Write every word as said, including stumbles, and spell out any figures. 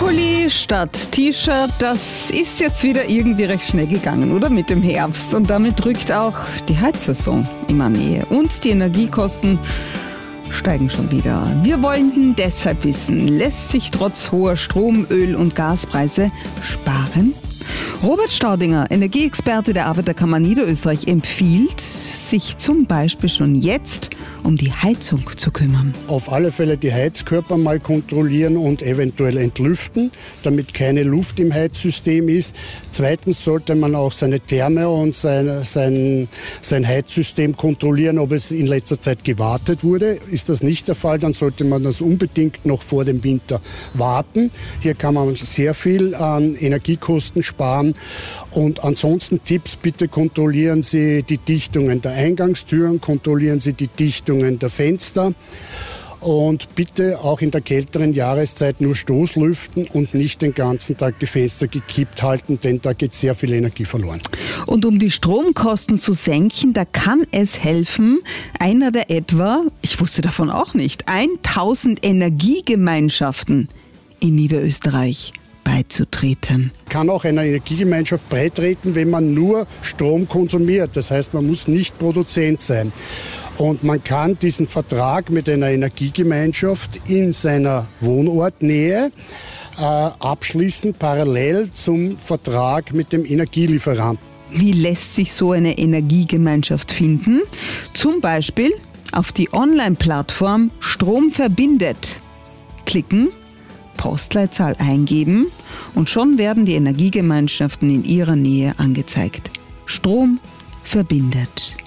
Pulli statt T-Shirt, das ist jetzt wieder irgendwie recht schnell gegangen, oder? Mit dem Herbst. Und damit rückt auch die Heizsaison immer näher. Und die Energiekosten steigen schon wieder. Wir wollten deshalb wissen, lässt sich trotz hoher Strom-, Öl- und Gaspreise sparen? Robert Staudinger, Energieexperte der Arbeiterkammer Niederösterreich, empfiehlt, sich zum Beispiel schon jetzt um die Heizung zu kümmern. Auf alle Fälle die Heizkörper mal kontrollieren und eventuell entlüften, damit keine Luft im Heizsystem ist. Zweitens sollte man auch seine Therme und sein, sein, sein Heizsystem kontrollieren, ob es in letzter Zeit gewartet wurde. Ist das nicht der Fall, dann sollte man das unbedingt noch vor dem Winter warten. Hier kann man sehr viel an Energiekosten sparen. Und ansonsten Tipps, bitte kontrollieren Sie die Dichtungen der Eingangstüren, kontrollieren Sie die Dichtungen der Fenster und bitte auch in der kälteren Jahreszeit nur Stoßlüften und nicht den ganzen Tag die Fenster gekippt halten, denn da geht sehr viel Energie verloren. Und um die Stromkosten zu senken, da kann es helfen, einer der etwa, ich wusste davon auch nicht, tausend Energiegemeinschaften in Niederösterreich beizutreten. Kann auch einer Energiegemeinschaft beitreten, wenn man nur Strom konsumiert. Das heißt, man muss nicht Produzent sein. Und man kann diesen Vertrag mit einer Energiegemeinschaft in seiner Wohnortnähe äh, abschließen, parallel zum Vertrag mit dem Energielieferanten. Wie lässt sich so eine Energiegemeinschaft finden? Zum Beispiel auf die Online-Plattform Strom verbindet. Klicken, Postleitzahl eingeben und schon werden die Energiegemeinschaften in ihrer Nähe angezeigt. Strom verbindet.